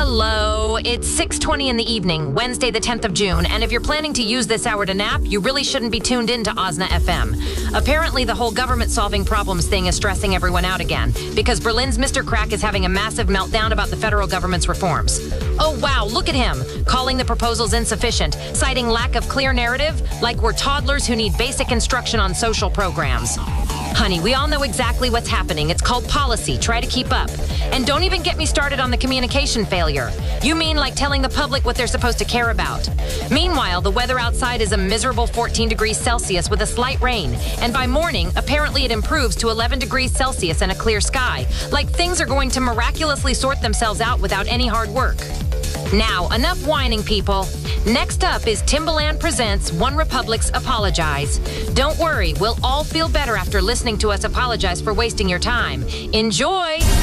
Hello, it's 6:20 in the evening, Wednesday the 10th of June, and if you're planning to use this hour to nap, you really shouldn't be tuned in to Ozna FM. Apparently, the whole government solving problems thing is stressing everyone out again, because Berlin's Mr. Crack is having a massive meltdown about the federal government's reforms. Oh wow, look at him, calling the proposals insufficient, citing lack of clear narrative, like we're toddlers who need basic instruction on social programs. Honey, we all know exactly what's happening. It's called policy. Try to keep up. And don't even get me started on the communication failure. You mean like telling the public what they're supposed to care about. Meanwhile, the weather outside is a miserable 14 degrees Celsius with a slight rain. And by morning, apparently it improves to 11 degrees Celsius and a clear sky. Like things are going to miraculously sort themselves out without any hard work. Now, enough whining, people. Next up is Timbaland presents One Republic's Apologize. Don't worry, we'll all feel better after listening to us apologize for wasting your time. Enjoy!